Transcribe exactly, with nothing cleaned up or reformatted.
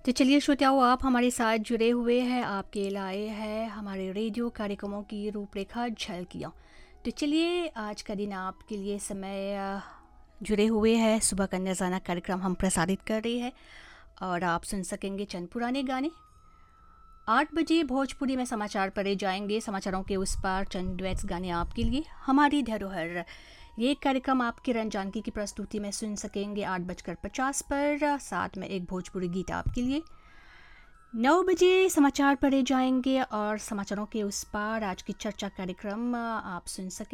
तो चलिए श्रोताओं, आप हमारे साथ जुड़े हुए हैं, आपके लाए हैं हमारे रेडियो कार्यक्रमों की रूपरेखा झलकियाँ। तो चलिए आज का दिन आपके लिए समय अ, जुड़े हुए हैं। सुबह का नज़ाना कार्यक्रम हम प्रसारित कर रहे हैं और आप सुन सकेंगे चंद पुराने गाने। आठ बजे भोजपुरी में समाचार पढ़े जाएंगे, समाचारों के उस पार चंद डुएट्स गाने आपके लिए। हमारी धरोहर, ये कार्यक्रम आप किरण जानकी की प्रस्तुति में सुन सकेंगे आठ बजकर पचास पर, साथ में एक भोजपुरी गीत आपके लिए। नौ बजे समाचार पढ़े जाएंगे और समाचारों के उस पार आज की चर्चा कार्यक्रम अ, आप सुन सकें।